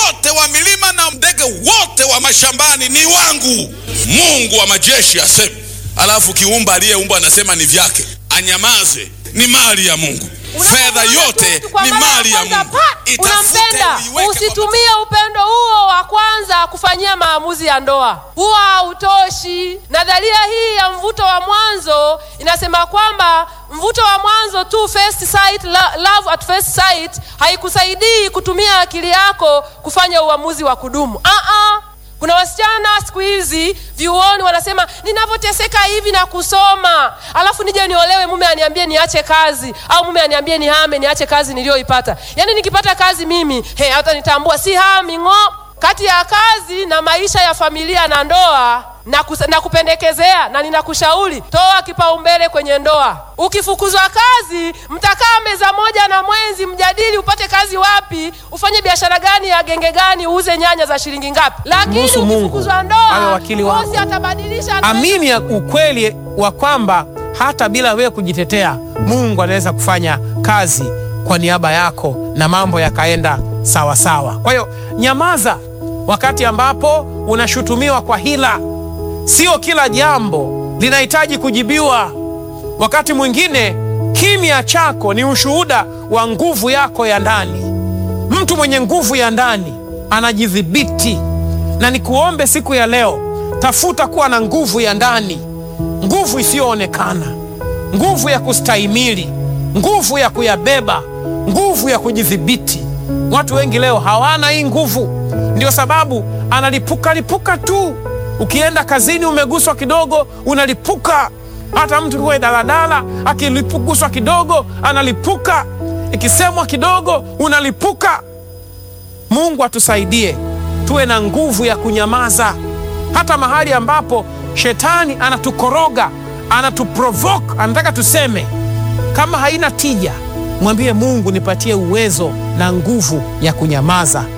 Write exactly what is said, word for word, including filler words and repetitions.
wote wa milima na ndege wote wa mashambani ni wangu, Mungu wa majeshi asema. Alafu kiumba aliyeumba anasema ni vyake, anyamaze, ni mali ya Mungu. Fedha yote ni mali ya Mungu. Unampenda, usitumie upendo huo wa kwanza kufanyia maamuzi ya ndoa. Huo hautoshi. Nadharia hii ya mvuto wa mwanzo inasema kwamba mvuto wa mwanzo tu, first sight, love at first sight, haikusaidii kutumia akili yako kufanya uamuzi wa kudumu. Ah ah. Kuna wasichana siku hizi vyuoni wanasema ninapoteseka hivi na kusoma, alafu nije niolewe, mume aniambie niache kazi, au mume aniambie nihame niache kazi niliyoipata. Yaani nikipata kazi mimi, he, hata nitambua si hami ngo. Kati ya kazi na maisha ya familia na ndoa, na, kus- na kupendekezea na ninakushauri, toa kipaumbele kwenye ndoa. Ukifukuzwa kazi, mtakaa meza moja na mwenzi, mjadili upate kazi wapi, ufanye biashara gani ya genge gani, uuze nyanya za shilingi ngapi. Lakini ukifukuzwa ndoa, bosi atabadilisha. Amini ya ukweli wa kwamba hata bila wewe kujitetea, Mungu anaweza kufanya kazi kwa niaba yako na mambo yakaenda sawa sawa. Kwa hiyo nyamaza wakati ambapo unashutumiwa kwa hila. Sio kila jambo linahitaji kujibiwa. Wakati mwingine kimya chako ni ushuhuda wa nguvu yako ya ndani. Mtu mwenye nguvu ya ndani anajidhibiti, na nikuombe siku ya leo, tafuta kuwa na nguvu ya ndani, nguvu isiyoonekana, nguvu ya kustahimili, nguvu ya kuyabeba, nguvu ya kujidhibiti. Watu wengi leo hawana hii nguvu, ndio sababu analipuka lipuka tu. Ukienda kazini umeguswa kidogo unalipuka. Hata mtu kwa daladala akilipuguswa kidogo analipuka. Ikisemwa kidogo unalipuka. Mungu atusaidie tuwe na nguvu ya kunyamaza. Hata mahali ambapo shetani anatukoroga, anatuprovoke, anataka tuseme, kama haina tija, mwambie Mungu, nipatie uwezo na nguvu ya kunyamaza.